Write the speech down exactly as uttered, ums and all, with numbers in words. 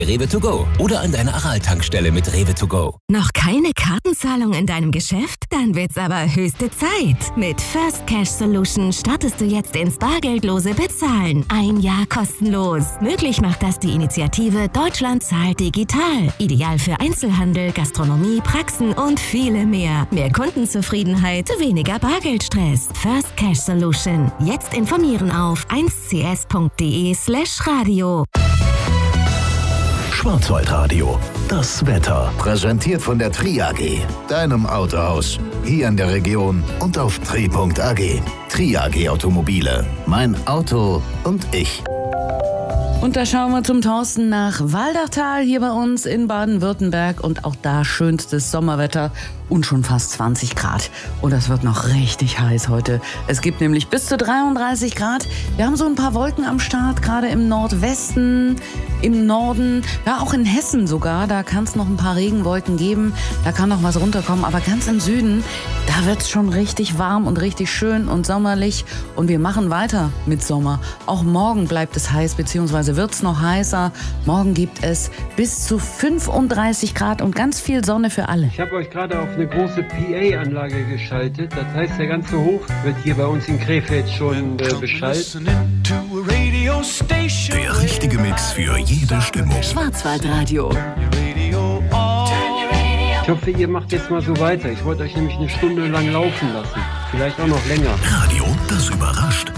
Rewe to go oder an deiner Aral-Tankstelle mit Rewe to go. Noch keine Kartenzahlung in deinem Geschäft? Dann wird's aber höchste Zeit. Mit First Cash Solution startest du jetzt ins bargeldlose Bezahlen. Ein Jahr kostenlos. Möglich macht das die Initiative Deutschland zahlt digital. Ideal für Einzelhandel, Gastronomie, Praxen und viele mehr. Mehr Kundenzufriedenheit, weniger Bargeldstress. First Cash Solution. Jetzt informieren auf eins c s punkt d e slash radio. Schwarzwaldradio, das Wetter. Präsentiert von der Tri A G, deinem Autohaus. Hier in der Region und auf tri punkt a g. Tri A G Automobile. Mein Auto und ich. Und da schauen wir zum Thorsten nach Waldachtal hier bei uns in Baden-Württemberg. Und auch da schönstes Sommerwetter und schon fast zwanzig Grad. Und es wird noch richtig heiß heute. Es gibt nämlich bis zu dreiunddreißig Grad. Wir haben so ein paar Wolken am Start, gerade im Nordwesten, im Norden, ja auch in Hessen sogar. Da kann es noch ein paar Regenwolken geben. Da kann noch was runterkommen. Aber ganz im Süden, da wird es schon richtig warm und richtig schön und sommerlich. Und wir machen weiter mit Sommer. Auch morgen bleibt es heiß, beziehungsweise wird es noch heißer. Morgen gibt es bis zu fünfunddreißig Grad und ganz viel Sonne für alle. Ich habe euch gerade auf eine große P A-Anlage geschaltet. Das heißt, der ganze Hof wird hier bei uns in Krefeld schon äh, beschallt. Der richtige Mix für jede Stimmung. Schwarzwaldradio. Ich hoffe, ihr macht jetzt mal so weiter. Ich wollte euch nämlich eine Stunde lang laufen lassen. Vielleicht auch noch länger. Radio, das überrascht.